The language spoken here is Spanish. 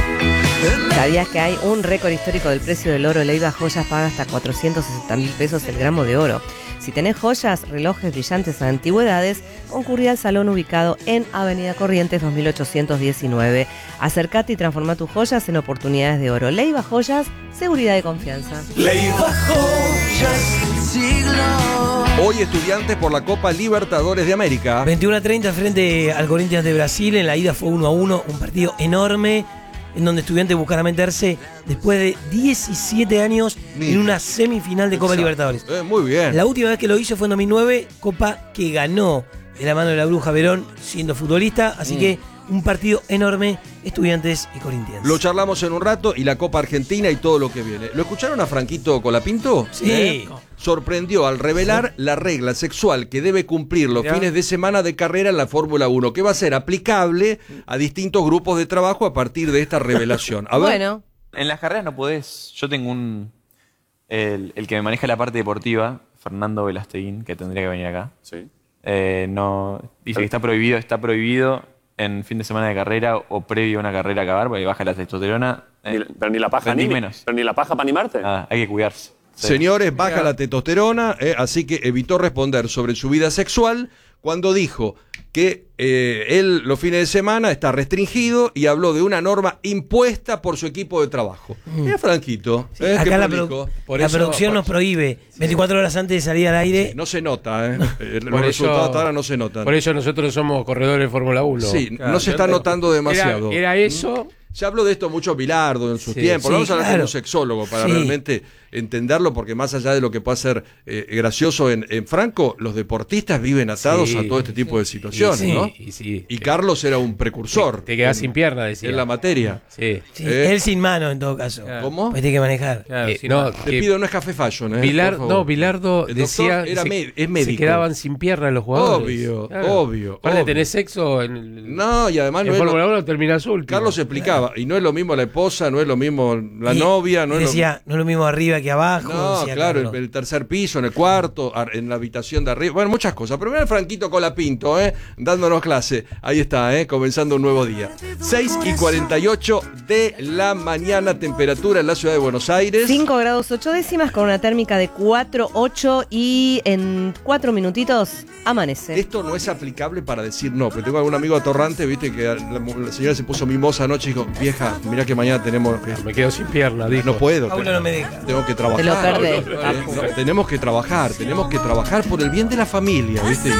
¿Sabías que hay un récord histórico del precio del oro? Leiva Joyas paga hasta 460.000 pesos el gramo de oro. Si tenés joyas, relojes, brillantes o antigüedades, concurrí al salón ubicado en Avenida Corrientes 2819. Acércate y transforma tus joyas en oportunidades de oro. Leiva Joyas, seguridad y confianza. Leiva Joyas, siglo. Hoy Estudiantes por la Copa Libertadores de América. 21-30 frente al Corinthians de Brasil. En la ida fue 1-1, un partido enorme, en donde Estudiantes buscará meterse después de 17 años en una semifinal de Copa Libertadores. Muy bien. La última vez que lo hizo fue en 2009, Copa que ganó de la mano de la Bruja Verón siendo futbolista, así que un partido enorme, Estudiantes y Corinthians. Lo charlamos en un rato y la Copa Argentina y todo lo que viene. ¿Lo escucharon a Franquito Colapinto? Sí. Sorprendió al revelar la regla sexual que debe cumplir los fines de semana de carrera en la Fórmula 1, que va a ser aplicable a distintos grupos de trabajo a partir de esta revelación. A ver. Bueno. En las carreras no podés. Yo tengo el que me maneja la parte deportiva, Fernando Velasteguín, que tendría que venir acá. Sí. No, dice que está prohibido en fin de semana de carrera o previo a una carrera acabar, porque baja la testosterona. Pero ni la paja ni ni menos. Pero ni la paja para animarte. Hay que cuidarse. Sí. Señores, baja la testosterona, así que evitó responder sobre su vida sexual cuando dijo que él los fines de semana está restringido y habló de una norma impuesta por su equipo de trabajo. Mira, Franquito. Sí, acá la producción nos prohíbe 24 horas antes de salir al aire. Sí, no se nota, los resultados hasta ahora no se notan. Por eso nosotros somos corredores de Fórmula 1. Sí, claro, no se está notando demasiado. Era eso. Se habló de esto mucho Bilardo en sus tiempos. Vamos a hablar con un sexólogo para realmente entenderlo, porque más allá de lo que pueda ser gracioso en Franco, los deportistas viven atados a todo este tipo de situaciones, ¿no? Y Carlos era un precursor. Te quedás sin pierna, decía. En la materia. Sí. Él sin mano, en todo caso. ¿Cómo? Pues tiene que manejar. No, te pido, no es Café Fashion. Bilardo decía es médico. Se quedaban sin pierna los jugadores. Obvio. Aparte tenés sexo en No, y además en Fórmula 1 terminás último. Carlos explicaba, y no es lo mismo la esposa, no es lo mismo la novia. No decía, no es lo mismo arriba que abajo. No, decía, claro, el tercer piso, en el cuarto, en la habitación de arriba. Bueno, muchas cosas. Pero mira el Franquito Colapinto, dándonos clase. Ahí está, comenzando un nuevo día. 6:48 de la mañana, temperatura en la ciudad de Buenos Aires. 5 grados 8 décimas con una térmica de 4,8 y en 4 minutitos amanece. Esto no es aplicable para decir no, pero tengo algún amigo atorrante, viste, que la señora se puso mimosa anoche y dijo, vieja, mirá que mañana tenemos... Me quedo sin pierna, dijo. No puedo. Paulo no me deja. Tengo que trabajar. Te lo perdés. Tenemos que trabajar por el bien de la familia, ¿viste?